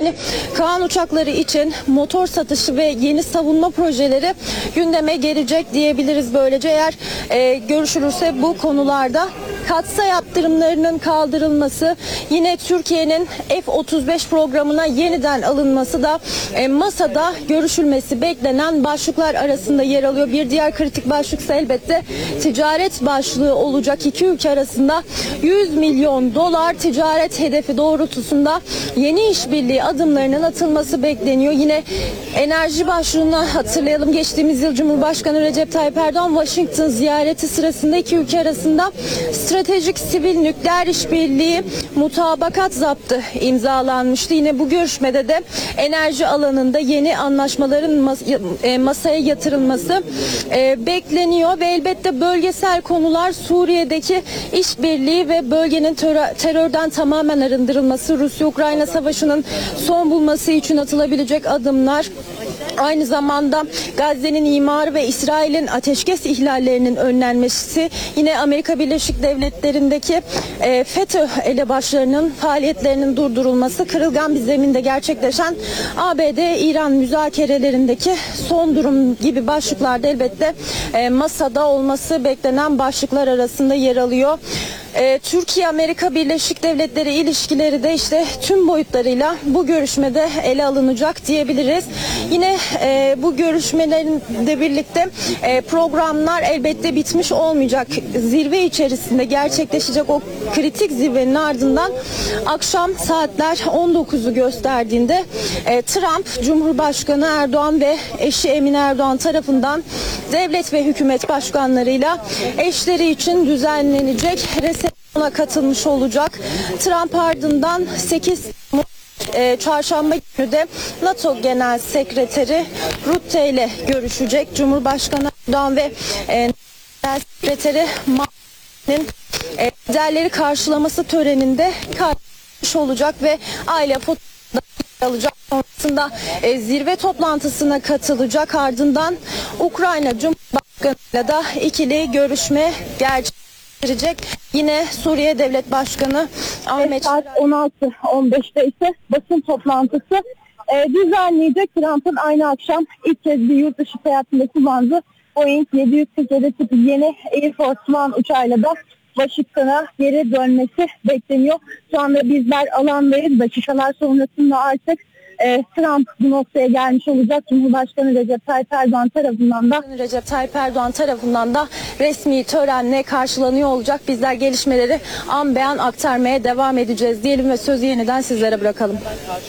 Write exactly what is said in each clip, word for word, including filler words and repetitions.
Yani Kaan uçakları için motor satışı ve yeni savunma projeleri gündeme gelecek diyebiliriz böylece. Eğer e, görüşülürse bu konularda katsa yaptırımlarının kaldırılması, yine Türkiye'nin F otuz beş programına yeniden alınması da e, masada görüşülmesi beklenen başlıklar arasında yer alıyor. Bir diğer kritik başlık ise elbette ticaret başlığı olacak. İki ülke arasında yüz milyon dolar ticaret hedefi doğrultusunda yeni işbirliği adımlarının atılması bekleniyor. Yine enerji başlığını hatırlayalım. Geçtiğimiz yıl Cumhurbaşkanı Recep Tayyip Erdoğan Washington ziyareti sırasında iki ülke arasında stratejik sivil nükleer işbirliği mutabakat zaptı imzalanmıştı. Yine bu görüşmede de enerji alanında yeni anlaşmaların mas e, masaya yatırılması e, bekleniyor ve elbette bölgesel konular, Suriye'deki işbirliği ve bölgenin terörden tamamen arındırılması, Rusya-Ukrayna savaşının son bulması için atılabilecek adımlar, aynı zamanda Gazze'nin imarı ve İsrail'in ateşkes ihlallerinin önlenmesi, yine Amerika Birleşik Devletleri'ndeki e, FETÖ elebaşlarının faaliyetlerinin durdurulması, kırılgan bir zeminde gerçekleşen A B D-İran müzakerelerindeki son durum gibi başlıklarda elbette e, masada olması beklenen başlıklar arasında yer alıyor. Ee, Türkiye-Amerika Birleşik Devletleri ilişkileri de işte tüm boyutlarıyla bu görüşmede ele alınacak diyebiliriz. Yine e, bu görüşmelerinde birlikte e, programlar elbette bitmiş olmayacak. Zirve içerisinde gerçekleşecek o kritik zirvenin ardından akşam saatler on dokuzu gösterdiğinde e, Trump, Cumhurbaşkanı Erdoğan ve eşi Emine Erdoğan tarafından devlet ve hükümet başkanlarıyla eşleri için düzenlenecek resepsiyona katılmış olacak. Trump ardından sekiz e, çarşamba günü de NATO Genel Sekreteri Rutte ile görüşecek. Cumhurbaşkanı Erdoğan ve e, Genel Sekreteri Macron'un e, liderleri karşılaması töreninde karşılamış olacak ve aile fotoğrafı alacak. Sonrasında e, zirve toplantısına katılacak. Ardından Ukrayna Cumhurbaşkanı'yla da ikili görüşme gerçekleştirecek. Yine Suriye Devlet Başkanı Ahmet saat on altı on beşte ise basın toplantısı e, düzenleyecek. Trump'ın aynı akşam ilk kez bir yurt dışı seyahatinde kullandığı Boeing yedi yüz kırk yedi tipi yeni Air Force One uçağıyla da Washington'a geri dönmesi bekleniyor. Şu anda bizler alandayız. Dakikalar sonrasında artık e, Trump bu noktaya gelmiş olacak. Cumhurbaşkanı Recep Tayyip Erdoğan tarafından da Recep Tayyip Erdoğan tarafından da resmi törenle karşılanıyor olacak. Bizler gelişmeleri an be an aktarmaya devam edeceğiz diyelim ve sözü yeniden sizlere bırakalım.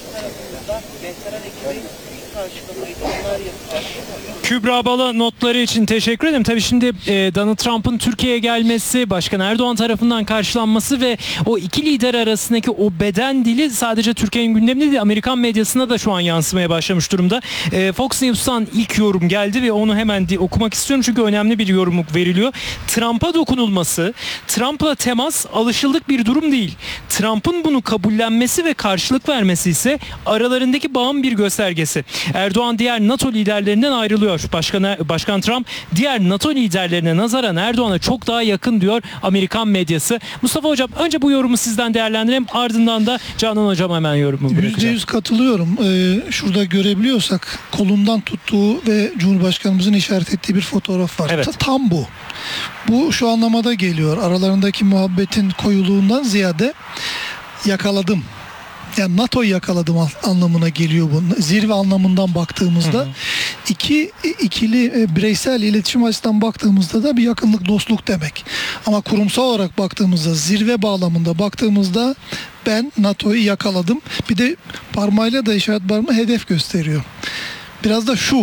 Kübra Bala notları için teşekkür ederim. Tabii şimdi e, Donald Trump'ın Türkiye'ye gelmesi, Başkan Erdoğan tarafından karşılanması ve o iki lider arasındaki o beden dili sadece Türkiye'nin gündeminde değil, Amerikan medyasına da şu an yansımaya başlamış durumda. E, Fox News'tan ilk yorum geldi ve onu hemen okumak istiyorum çünkü önemli bir yorum veriliyor. Trump'a dokunulması, Trump'la temas alışıldık bir durum değil. Trump'ın bunu kabullenmesi ve karşılık vermesi ise aralarındaki bağın bir göstergesi. Erdoğan diğer NATO liderlerinden ayrılıyor. Başkan, Başkan Trump diğer NATO liderlerine nazaran Erdoğan'a çok daha yakın diyor Amerikan medyası. Mustafa Hocam önce bu yorumu sizden değerlendirelim. Ardından da Canan Hocam hemen yorumu bırakacağım. yüzde yüz katılıyorum. Ee, şurada görebiliyorsak kolundan tuttuğu ve Cumhurbaşkanımızın işaret ettiği bir fotoğraf var. Evet. Tam bu. Bu şu anlamada geliyor. Aralarındaki muhabbetin koyuluğundan ziyade yakaladım. Yani NATO'yu yakaladım anlamına geliyor bu. Zirve anlamından baktığımızda. Hı hı. İki, ikili bireysel iletişim açısından baktığımızda da bir yakınlık, dostluk demek. Ama kurumsal olarak baktığımızda, zirve bağlamında baktığımızda ben NATO'yu yakaladım. Bir de parmağıyla da işaret parmağı hedef gösteriyor. Biraz da şu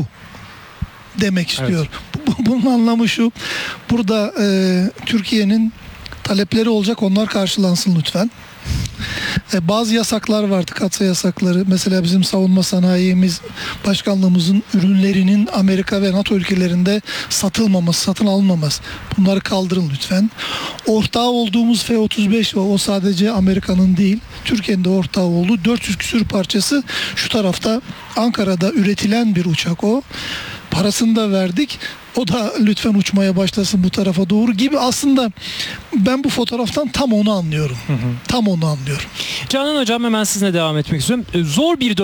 demek istiyor. Evet. Bunun anlamı şu. Burada e, Türkiye'nin talepleri olacak, onlar karşılansın lütfen. E, bazı yasaklar vardı, katsa yasakları. Mesela bizim savunma sanayimiz, başkanlığımızın ürünlerinin Amerika ve NATO ülkelerinde satılmaması, satın alınmaması. Bunları kaldırın lütfen. Ortağı olduğumuz F otuz beş, o sadece Amerika'nın değil, Türkiye'nin de ortağı olduğu dört yüz küsür parçası şu tarafta Ankara'da üretilen bir uçak o. Parasını da verdik. O da lütfen uçmaya başlasın bu tarafa doğru gibi. Aslında ben bu fotoğraftan tam onu anlıyorum. Hı hı. Tam onu anlıyorum. Canan Hocam hemen sizinle devam etmek istiyorum. Zor bir